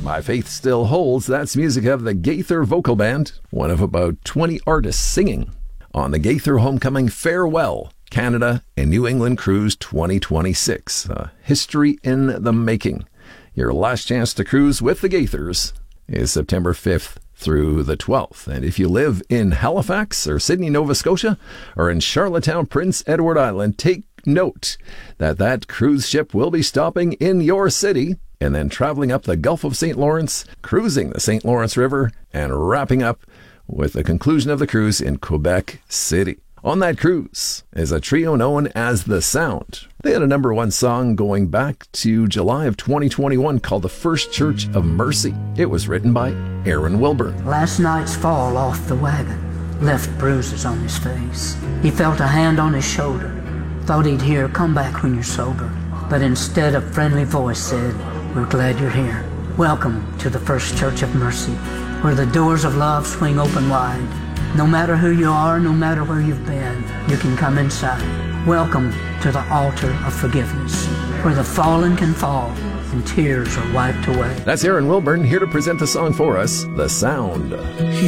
My Faith Still Holds. That's music of the Gaither Vocal Band, one of about 20 artists singing on the Gaither Homecoming Farewell Canada and New England Cruise 2026. History in the making. Your last chance to cruise with the Gaithers is September 5th through the 12th. And if you live in Halifax or Sydney, Nova Scotia, or in Charlottetown, Prince Edward Island, take note that cruise ship will be stopping in your city and then traveling up the Gulf of St. Lawrence, cruising the St. Lawrence River, and wrapping up with the conclusion of the cruise in Quebec City. On that cruise is a trio known as The Sound. They had a #1 song going back to July of 2021 called The First Church of Mercy. It was written by Aaron Wilburn. Last night's fall off the wagon left bruises on his face. He felt a hand on his shoulder, thought he'd hear, "Come back when you're sober." But instead a friendly voice said, "We're glad you're here. Welcome to the First Church of Mercy, where the doors of love swing open wide. No matter who you are, no matter where you've been, you can come inside. Welcome to the altar of forgiveness, where the fallen can fall and tears are wiped away." That's Aaron Wilburn here to present the song for us, The Sound.